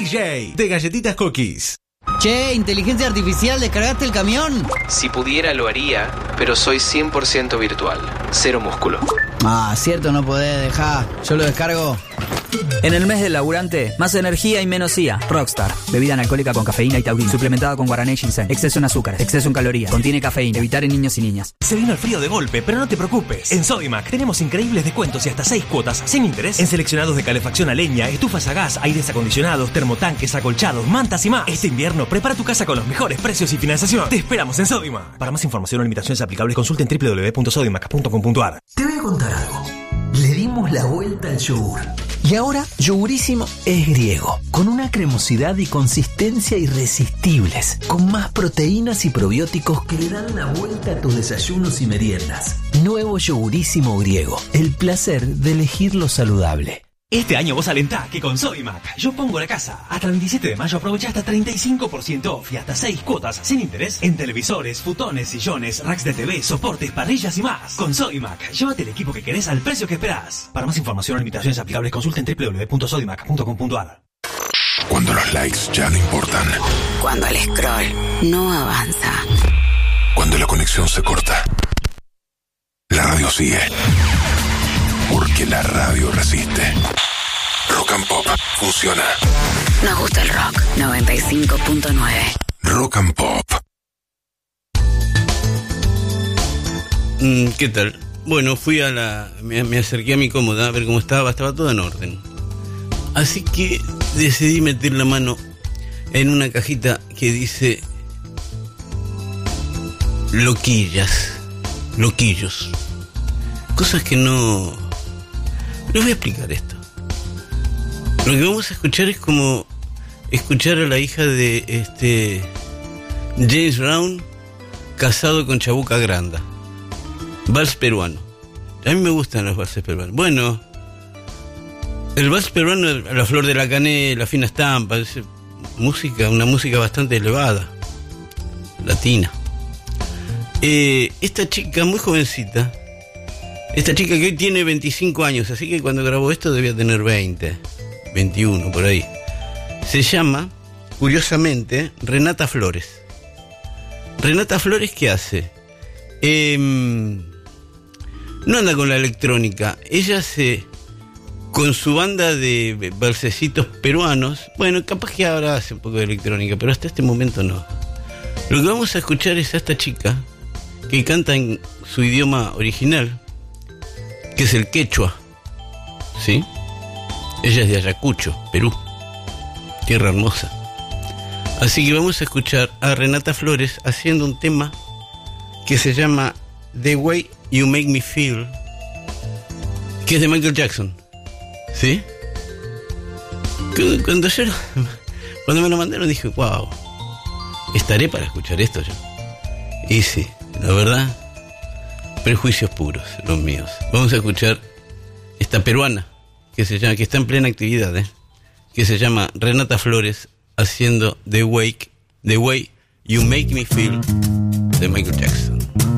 DJ de Galletitas Cookies. Che, inteligencia artificial, ¿descargaste el camión? Si pudiera lo haría, pero soy 100% virtual, cero músculo. Ah, cierto, no podés dejar. Yo lo descargo. En el mes del laburante, más energía y menos IA. Rockstar, bebida analcohólica con cafeína y taurina, suplementada con guaraná y ginseng. Exceso en azúcar, exceso en calorías, contiene cafeína, evitar en niños y niñas. Se vino el frío de golpe, pero no te preocupes. En Sodimac tenemos increíbles descuentos y hasta 6 cuotas sin interés en seleccionados de calefacción a leña, estufas a gas, aires acondicionados, termotanques, acolchados, mantas y más. Este invierno prepara tu casa con los mejores precios y financiación. Te esperamos en Sodimac. Para más información o limitaciones aplicables consulten www.sodimac.com.ar. Te voy a contar algo. Le dimos la vuelta al yogur. Y ahora, Yogurísimo es griego, con una cremosidad y consistencia irresistibles, con más proteínas y probióticos que le dan la vuelta a tus desayunos y meriendas. Nuevo Yogurísimo griego, el placer de elegir lo saludable. Este año vos alentá que con Sodimac yo pongo la casa. Hasta el 27 de mayo aprovecha hasta 35% off y hasta 6 cuotas sin interés en televisores, futones, sillones, racks de TV, soportes, parrillas y más. Con Sodimac, llévate el equipo que querés al precio que esperás. Para más información o limitaciones aplicables consulten www.sodimac.com.ar. Cuando los likes ya no importan. Cuando el scroll no avanza. Cuando la conexión se corta. La radio sigue. Porque la radio resiste. Rock and Pop funciona. Nos gusta el rock. 95.9. Rock and Pop. ¿Qué tal? Bueno, fui me acerqué a mi cómoda a ver cómo estaba todo en orden. Así que decidí meter la mano en una cajita que dice loquillos. Cosas que no... Les voy a explicar esto. Lo que vamos a escuchar es como escuchar a la hija de James Brown casado con Chabuca Granda. Vals peruano. A mí me gustan los valses peruanos. Bueno, el vals peruano, la flor de la canela, fina estampa, es una música bastante elevada, latina. Esta chica muy jovencita, esta chica que hoy tiene 25 años, así que cuando grabó esto debía tener 20, 21, por ahí. Se llama, curiosamente, Renata Flores. Renata Flores, ¿qué hace? No anda con la electrónica. Ella con su banda de balsecitos peruanos, bueno, capaz que ahora hace un poco de electrónica, pero hasta este momento no. Lo que vamos a escuchar es a esta chica que canta en su idioma original, que es el quechua, ¿sí? Ella es de Ayacucho, Perú, tierra hermosa. Así que vamos a escuchar a Renata Flores haciendo un tema que se llama The Way You Make Me Feel, que es de Michael Jackson, ¿sí? Cuando me lo mandaron dije, wow, estaré para escuchar esto yo. Y sí, la verdad, prejuicios puros, los míos. Vamos a escuchar esta peruana que está en plena actividad, que se llama Renata Flores haciendo The Way You Make Me Feel de Michael Jackson.